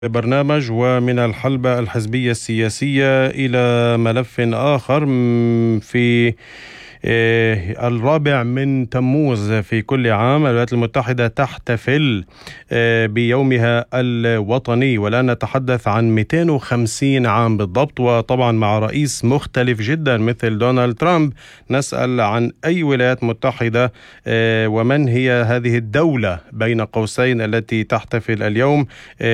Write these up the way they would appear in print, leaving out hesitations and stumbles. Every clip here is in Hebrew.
برنامج ومن الحلبة الحزبية السياسية إلى ملف آخر في الرابع من تموز في كل عام الولايات المتحدة تحتفل بيومها الوطني، والآن نتحدث عن 250 عام بالضبط، وطبعا مع رئيس مختلف جدا مثل دونالد ترامب. نسأل عن أي ولايات متحدة ومن هي هذه الدولة بين قوسين التي تحتفل اليوم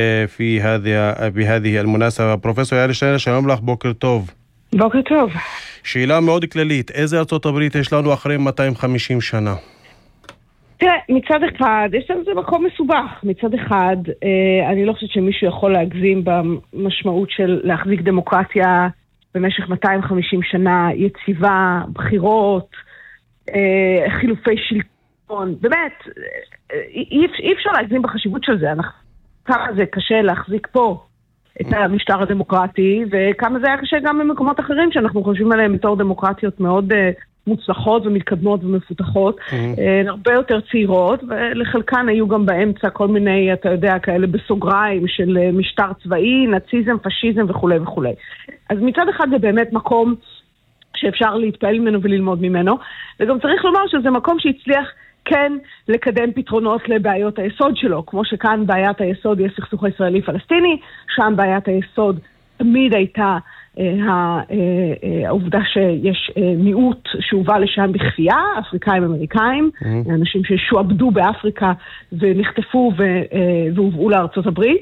بهذه المناسبة. פרופסור יאיר שטרן, שלום לך, בוקר טוב. בוקר טוב. שאלה מאוד כללית, איזה ארצות הברית יש לנו אחרי 250 שנה? תראה, מצד אחד, יש לנו זה מקום מסובך. מצד אחד, אני לא חושבת שמישהו יכול להגזים במשמעות של להחזיק דמוקרטיה במשך 250 שנה, יציבה, בחירות, חילופי שלטון. באמת, אי אפשר להגזים בחשיבות של זה. כמה זה קשה להחזיק פה את המשטר הדמוקרטי, וכמה זה היה קשה גם במקומות אחרים שאנחנו חושבים עליהם בתור דמוקרטיות מאוד מוצלחות ומתקדמות ומפותחות, הרבה יותר צעירות, ולחלקן היו גם באמצע כל מיני, אתה יודע, כאלה בסוגריים של משטר צבאי, נאציזם, פשיזם וכו' וכו'. אז מצד אחד זה באמת מקום שאפשר להתפעל ממנו וללמוד ממנו, וגם צריך לומר שזה מקום שהצליח כן לקדם פתרונות לבעיות היסוד שלו, כמו שכאן בעיית היסוד היא הסכסוך הישראלי-פלסטיני, שם בעיית היסוד תמיד הייתה העובדה שיש מיעוט שהובא לשם בכפייה, אפריקאים אמריקאים, אנשים ששועבדו באפריקה ונחטפו והובאו לארצות הברית,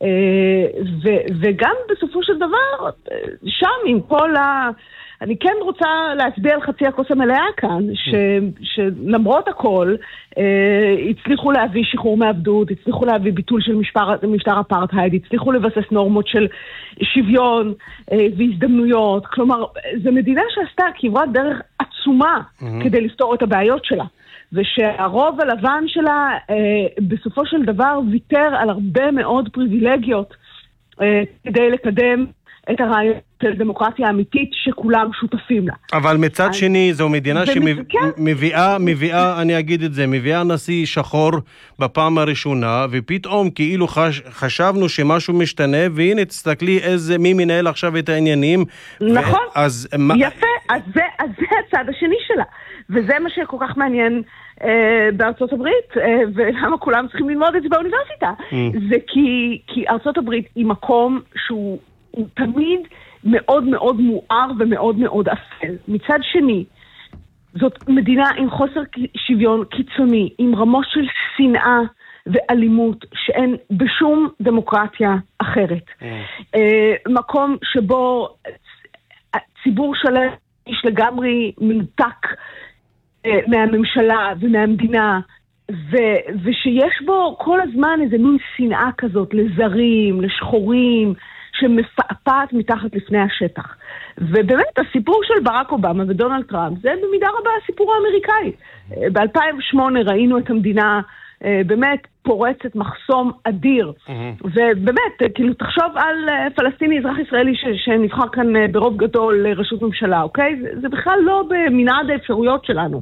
וגם בסופו של דבר, שם עם כל אני כן רוצה להצביע על חצי הכוס המלאה כאן, שלמרות הכל, הצליחו להביא שחרור מעבדות, הצליחו להביא ביטול של משטר אפרטהייד, הצליחו לבסס נורמות של שוויון והזדמנויות. כלומר, זו מדינה שעשתה כברת דרך עצומה כדי לפתור את הבעיות שלה. ושהרוב הלבן שלה בסופו של דבר ויתר על הרבה מאוד פריבילגיות כדי לקדם את הרעיון של דמוקרטיה אמיתית שכולם שותפים לה. אבל מצד שני, זו מדינה שמביאה, אני אגיד את זה, מביאה נשיא שחור בפעם הראשונה, ופתאום כאילו חשבנו שמשהו משתנה, והנה תסתכלי מי מנהל עכשיו את העניינים. נכון, יפה, אז זה הצד השני שלה. וזה מה שכל כך מעניין בארצות הברית, ולמה כולם צריכים ללמוד את זה באוניברסיטה. זה כי ארצות הברית היא מקום שהוא תמיד מאוד מאוד מואר ומאוד מאוד אפל. מצד שני, זאת מדינה עם חוסר שוויון קיצוני, עם רמות של שנאה ואלימות שאין בשום דמוקרטיה אחרת. מקום שבו ציבור שלם יש לגמרי מנותק מהממשלה ומהמדינה, ושיש בו כל הזמן איזה מין שנאה כזאת לזרים, לשחורים, שמפעפעת מתחת לפני השטח. ובאמת, הסיפור של ברק אובמה ודונלד טראמפ, זה במידה רבה הסיפור האמריקאי. ב-2008 ראינו את המדינה באמת פורצת מחסום אדיר. ובאמת, כאילו, תחשוב על פלסטיני אזרח ישראלי שנבחר כאן ברוב גדול לראשות ממשלה, אוקיי? זה בכלל לא במנעד האפשרויות שלנו.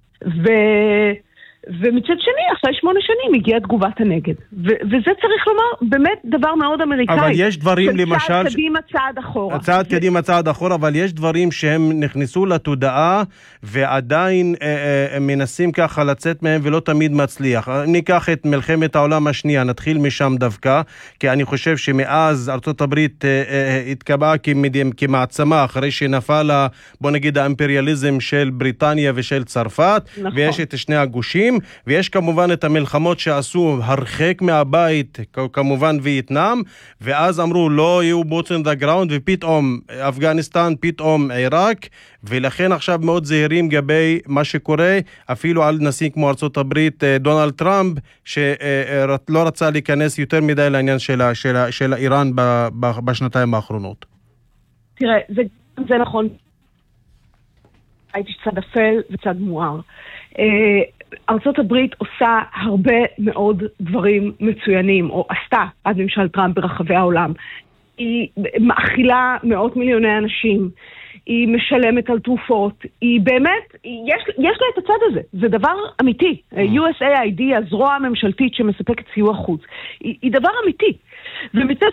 ומצד שני, אחרי 8 שנים הגיעה תגובת הנגד. וזה צריך לומר, באמת דבר מאוד אמריקאי. אבל יש דברים, למשל... צעד קדימה, צעד אחורה. צעד קדימה, צעד אחורה, אבל יש דברים שהם נכנסו לתודעה, ועדיין מנסים ככה לצאת מהם ולא תמיד מצליח. ניקח את מלחמת העולם השנייה, נתחיל משם דווקא, כי אני חושב שמאז ארצות הברית התקבעה כמעצמה, אחרי שנפל, בוא נגיד, האימפריאליזם של בריטניה ושל צרפת, נכון. ויש את שני הגושים, ויש כמובן את המלחמות שעשו הרחק מהבית, כמובן וייטנאם, ואז אמרו לא יהיו boots on the ground, ופתאום אפגניסטן, פתאום עיראק, ולכן עכשיו מאוד זהירים גבי מה שקורה, אפילו על נשיא כמו ארצות הברית, דונלד טראמפ, שלא רצה להיכנס יותר מדי לעניין של איראן בשנתיים האחרונות. תראה, זה נכון. הייתי צד אפל וצד מואר. ארצות הברית עושה הרבה מאוד דברים מצוינים, או עשתה עד ממשל טראמפ ברחבי העולם. היא מאכילה מאות מיליוני אנשים, היא משלמת על תרופות, היא באמת, יש לה את הצד הזה, זה דבר אמיתי. USAID, הזרוע הממשלתית שמספקת סיוע חוץ, היא דבר אמיתי. ומצד